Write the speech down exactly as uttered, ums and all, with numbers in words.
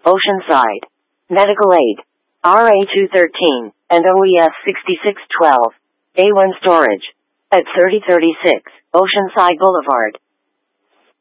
Oceanside. Medical Aid. R A two thirteen, and O E S sixty-six twelve. A one Storage. At thirty thirty-six, Oceanside Boulevard.